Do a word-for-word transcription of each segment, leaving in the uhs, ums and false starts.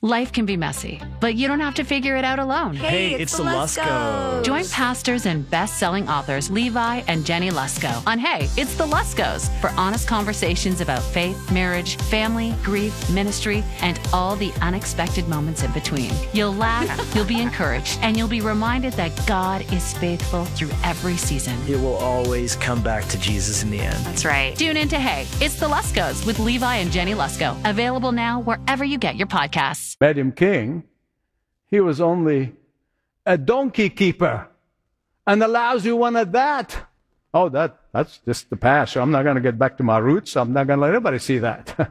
Life can be messy, but you don't have to figure it out alone. Hey, it's, it's the Luskos. Join pastors and best-selling authors Levi and Jenny Lusko on Hey, It's the Luskos for honest conversations about faith, marriage, family, grief, ministry, and all the unexpected moments in between. You'll laugh, you'll be encouraged, and you'll be reminded that God is faithful through every season. It will always come back to Jesus in the end. That's right. Tune in to Hey, It's the Luskos with Levi and Jenny Lusko. Available now wherever you get your podcasts. Made him king. He was only a donkey keeper, and a lousy one at that. Oh, that that's just the past. So I'm not going to get back to my roots. I'm not going to let anybody see that.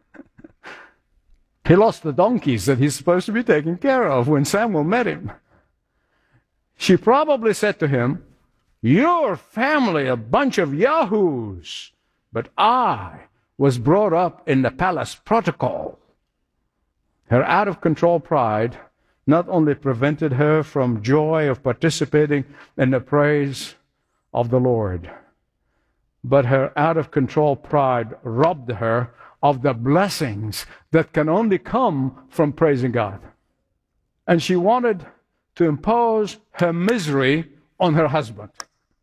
He lost the donkeys that he's supposed to be taking care of when Samuel met him. She probably said to him, "Your family, a bunch of yahoos, but I was brought up in the palace protocol." Her out-of-control pride not only prevented her from joy of participating in the praise of the Lord, but her out-of-control pride robbed her of the blessings that can only come from praising God. And she wanted to impose her misery on her husband.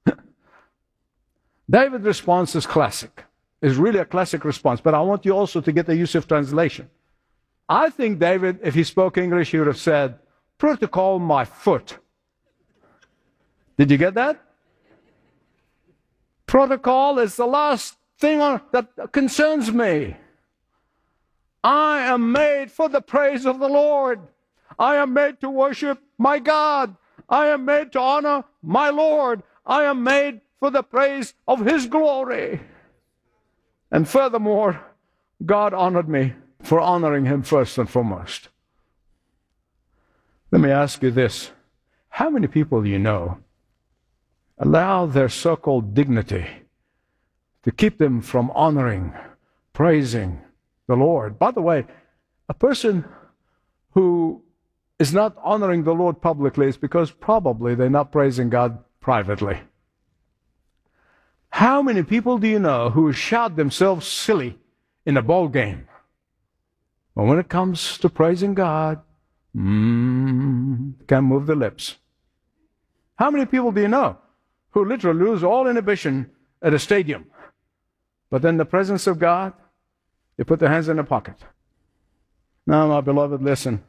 David's response is classic. It's really a classic response, but I want you also to get the Yusuf translation. I think David, if he spoke English, he would have said, "Protocol my foot." Did you get that? Protocol is the last thing on, that concerns me. I am made for the praise of the Lord. I am made to worship my God. I am made to honor my Lord. I am made for the praise of His glory. And furthermore, God honored me for honoring Him first and foremost. Let me ask you this. How many people do you know allow their so-called dignity to keep them from honoring, praising the Lord? By the way, a person who is not honoring the Lord publicly is because probably they're not praising God privately. How many people do you know who shout themselves silly in a ball game? But when it comes to praising God, mm, can't move their lips. How many people do you know who literally lose all inhibition at a stadium, but in the presence of God, they put their hands in their pocket? Now, my beloved, listen.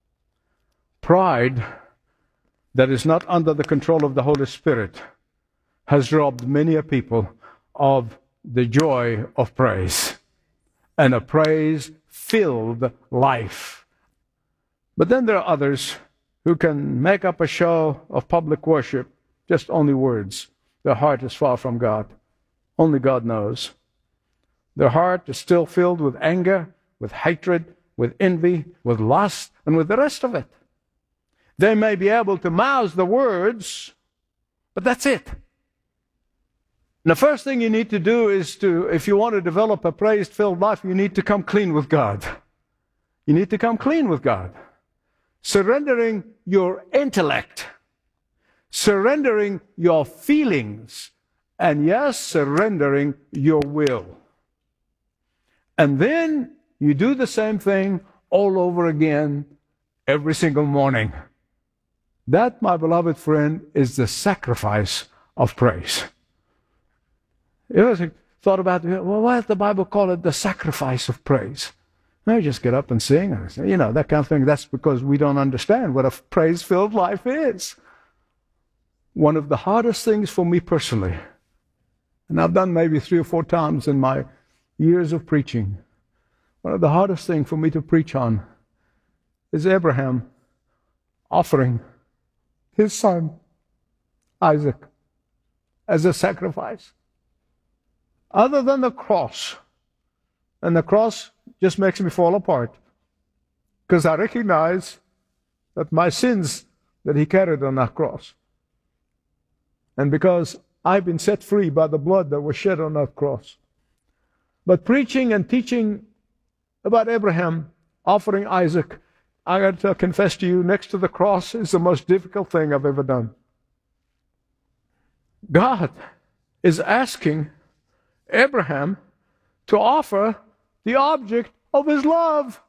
Pride that is not under the control of the Holy Spirit has robbed many a people of the joy of praise and a praise-filled life. But then there are others who can make up a show of public worship, just only words. Their heart is far from God. Only God knows. Their heart is still filled with anger, with hatred, with envy, with lust, and with the rest of it. They may be able to mouth the words, but that's it. And the first thing you need to do is to, if you want to develop a praise-filled life, you need to come clean with God. You need to come clean with God. Surrendering your intellect, surrendering your feelings, and yes, surrendering your will. And then you do the same thing all over again every single morning. That, my beloved friend, is the sacrifice of praise. You ever thought about, well, why does the Bible call it the sacrifice of praise? No, you just get up and sing, or, you know, that kind of thing. That's because we don't understand what a praise-filled life is. One of the hardest things for me personally, and I've done maybe three or four times in my years of preaching, one of the hardest things for me to preach on is Abraham offering his son, Isaac, as a sacrifice. Other than the cross, and the cross just makes me fall apart, because I recognize that my sins that he carried on that cross, and because I've been set free by the blood that was shed on that cross. But preaching and teaching about Abraham offering Isaac, I got to confess to you, next to the cross is the most difficult thing I've ever done. God is asking Abraham to offer the object of his love.